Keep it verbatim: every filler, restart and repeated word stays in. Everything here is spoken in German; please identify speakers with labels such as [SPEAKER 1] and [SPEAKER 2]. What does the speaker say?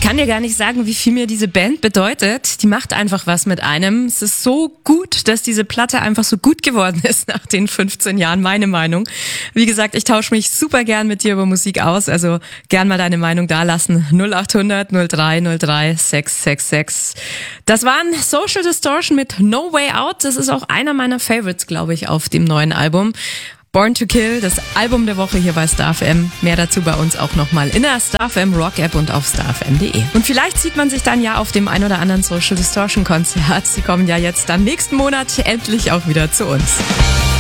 [SPEAKER 1] kann dir gar nicht sagen, wie viel mir diese Band bedeutet. Die macht einfach was mit einem. Es ist so gut, dass diese Platte einfach so gut geworden ist nach den fünfzehn Jahren, meine Meinung. Wie gesagt, ich tausche mich super gern mit dir über Musik aus, also gern mal deine Meinung dalassen. null acht hundert null drei null drei sechs sechs sechs. Das waren Social Distortion mit No Way Out. Das ist auch einer meiner Favorites, glaube ich, auf dem neuen Album. Born to Kill, das Album der Woche hier bei Star F M. Mehr dazu bei uns auch nochmal in der Star F M Rock App und auf starfm punkt de. Und vielleicht sieht man sich dann ja auf dem ein oder anderen Social Distortion Konzert. Sie kommen ja jetzt dann nächsten Monat endlich auch wieder zu uns.